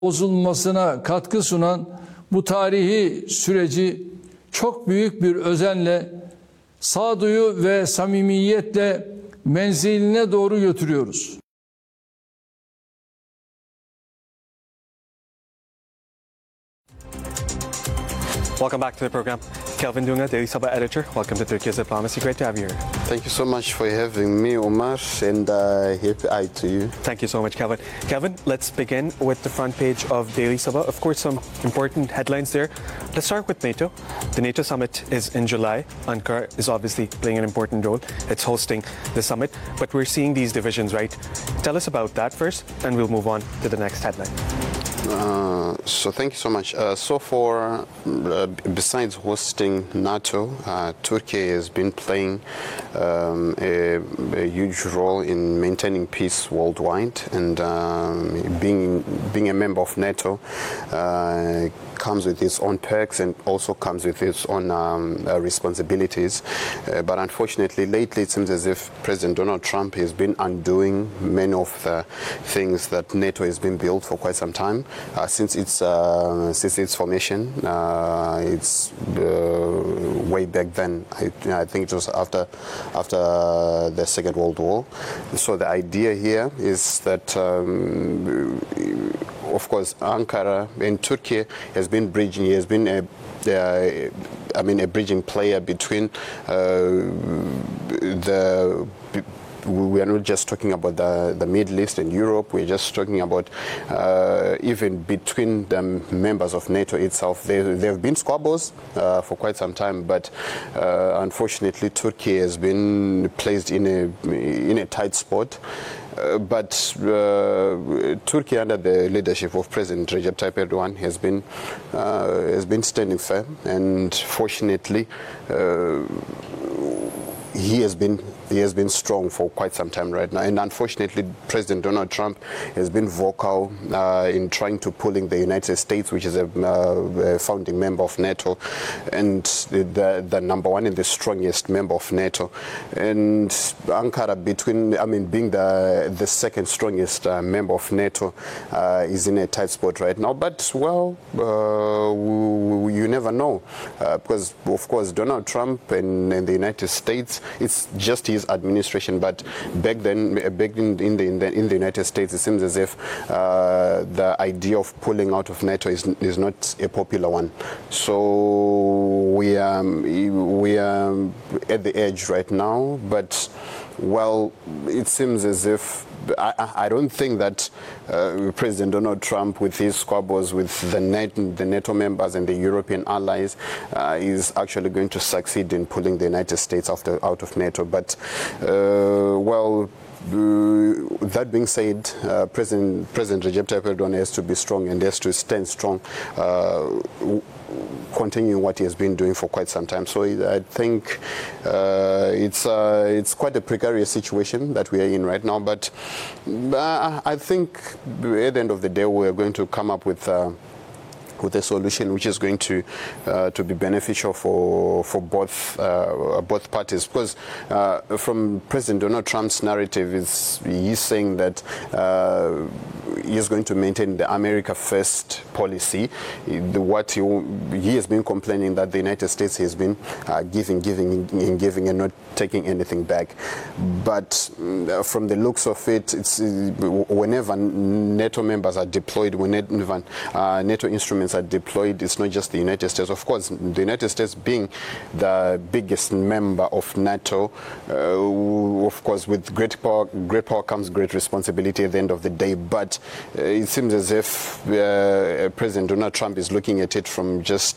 bozulmasına katkı sunan bu tarihi süreci çok büyük bir özenle, sağduyu ve samimiyetle menziline doğru götürüyoruz. Welcome back to the program. Kelvin Dunga, Daily Sabah editor. Welcome to Turkey's Diplomacy. Great to have you here. Thank you so much for having me, Omar, and happy eye to you. Thank you so much, Kelvin. Kelvin, let's begin with the front page of Daily Sabah. Of course, some important headlines there. Let's start with NATO. The NATO summit is in July. Ankara is obviously playing an important role. It's hosting the summit, but we're seeing these divisions, right? Tell us about that first, and we'll move on to the next headline. So thank you so much. Besides hosting NATO, Turkey has been playing a huge role in maintaining peace worldwide, and being a member of NATO comes with its own perks and also comes with its own responsibilities. But unfortunately, lately it seems as if President Donald Trump has been undoing many of the things that NATO has been built for quite some time. Since its formation, it's way back then. I think it was after the Second World War. So the idea here is that, of course, Ankara and Turkey has been bridging. He has been a bridging player between we are not just talking about the Middle East and Europe. We're just talking about even between the members of NATO itself. There have been squabbles for quite some time, but unfortunately, Turkey has been placed in a tight spot. But Turkey, under the leadership of President Recep Tayyip Erdogan, has been standing firm, and fortunately, he has been strong for quite some time right now. And unfortunately, President Donald Trump has been vocal in trying to pulling the United States, which is a founding member of NATO, and the number one and the strongest member of NATO. And Ankara, being the second strongest member of NATO, is in a tight spot right now. But, well, you never know, because, of course, Donald Trump and the United States, it's just his administration, but back in the United States, it seems as if the idea of pulling out of NATO is not a popular one. So we are at the edge right now, but, well, it seems as if I don't think that President Donald Trump, with his squabbles with the NATO members and the European allies, is actually going to succeed in pulling the United States out of NATO. But, well, that being said, President Recep Tayyip Erdogan has to be strong and has to stand strong, continuing what he has been doing for quite some time. So I think it's quite a precarious situation that we are in right now. But I think at the end of the day, we're going to come up with a solution which is going to be beneficial for both parties, because from President Donald Trump's narrative, he's saying that he is going to maintain the America First policy. What he has been complaining that the United States has been giving and not taking anything back. But from the looks of it, it's whenever NATO members are deployed, whenever NATO instruments are deployed, it's not just the United States. Of course, the United States being the biggest member of NATO, of course, with great power comes great responsibility at the end of the day. But it seems as if President Donald Trump is looking at it from just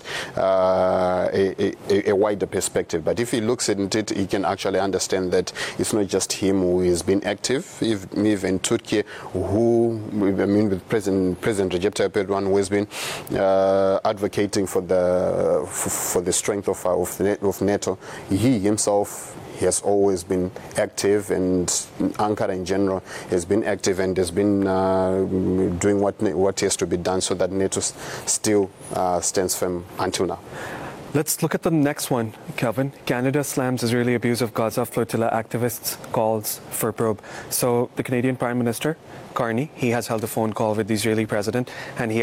a wider perspective. But if he looks at it, he can actually understand that it's not just him who has been active. Even Turkey, with President Recep Tayyip Erdogan, who has been advocating for the strength of NATO, he himself has always been active, and Ankara in general has been active and has been doing what has to be done so that NATO still stands firm until now. Let's look at the next one, Kelvin. Canada slams Israeli abuse of Gaza flotilla activists, calls for probe. So the Canadian Prime Minister, Carney, he has held a phone call with the Israeli president, and he